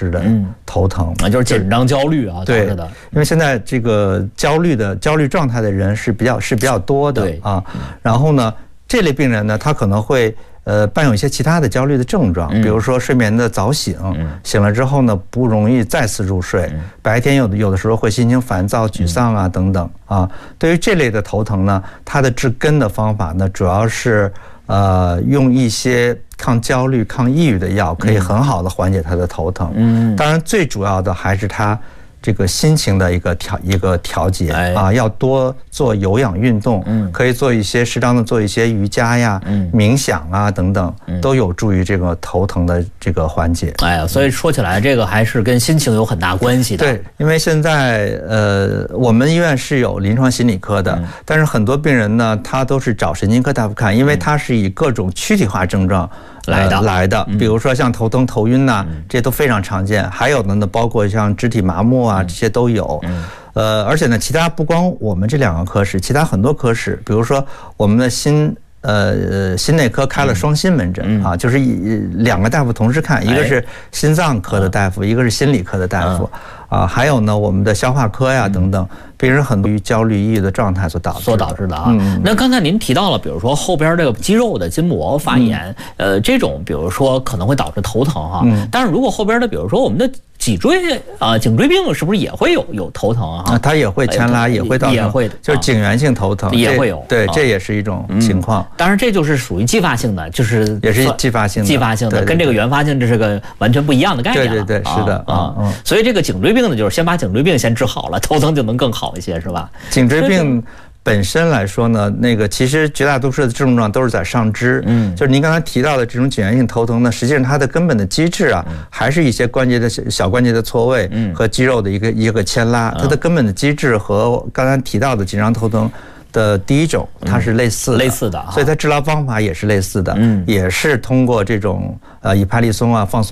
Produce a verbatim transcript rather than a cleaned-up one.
致的头疼， 啊、嗯，就是紧张焦虑啊导致的。 因为现在这个焦虑的焦虑状态的人是比较是比较多的啊。然后呢，这类病人呢，他可能会呃伴有一些其他的焦虑的症状，比如说睡眠的早醒，醒了之后呢不容易再次入睡，白天有的有的时候会心情烦躁、沮丧啊等等啊。对于这类的头疼呢，它的治根的方法呢，主要是呃用一些抗焦虑、抗抑郁的药，可以很好的缓解他的头疼。嗯，当然最主要的还是他这个心情的一个调一个调节啊，要多做有氧运动，嗯，可以做一些适当的做一些瑜伽呀、嗯、冥想啊等等，都有助于这个头疼的这个缓解。 哎呀，所以说起来，这个还是跟心情有很大关系的。 对，因为现在呃，我们医院是有临床心理科的，嗯、但是很多病人呢，他都是找神经科大夫看，因为他是以各种躯体化症状来的、呃、来的，比如说像头疼、头晕呐、啊，这些都非常常见。还有的呢，包括像肢体麻木啊，这些都有。呃，而且呢，其他不光我们这两个科室，其他很多科室，比如说我们的心呃心内科开了双心门诊啊，就是一两个大夫同时看，一个是心脏科的大夫，一个是心理科的大夫。啊，还有呢，我们的消化科呀等等，病人很多于焦虑、抑郁的状态所导致所导致的啊。嗯、那刚才您提到了，比如说后边这个肌肉的筋膜发炎，嗯、呃，这种比如说可能会导致头疼哈。嗯、但是如果后边的，比如说我们的脊椎啊、呃，颈椎病是不是也会有有头疼啊？ 啊，它也会牵拉，也会造成， 也会就是颈源性头疼也会有。 对，这也是一种情况。 当然，这就是属于继发性的，就是也是继发性的， 继发性的，跟这个原发性这是个完全不一样的概念。 对对对，是的啊。所以这个颈椎病呢，就是先把颈椎病先治好了，头疼就能更好一些，是吧？ 颈椎病本身来说呢，那个其实绝大多数的症状都是在上肢，嗯，就是您刚才提到的这种颈源性头疼呢，实际上它的根本的机制啊，还是一些关节的小关节的错位和肌肉的一个一个牵拉，它的根本的机制和刚才提到的紧张头疼的第一种，它是类似的， 类似的， 所以它治疗方法也是类似的，嗯，也是通过这种呃以帕利松啊放松。